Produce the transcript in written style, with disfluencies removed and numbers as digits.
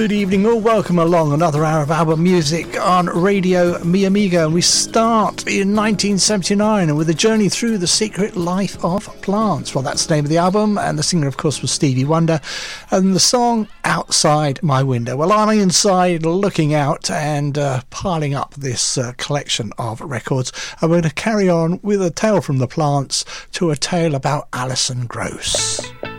Good evening, all. Welcome along another hour of album music on Radio Mi Amigo, and we start in 1979 with a journey through the secret life of plants. Well, that's the name of the album, and the singer, of course, was Stevie Wonder, and the song Outside My Window. Well, I'm inside looking out and piling up this collection of records, and we're going to carry on with a tale from the plants to a tale about Alison Gross.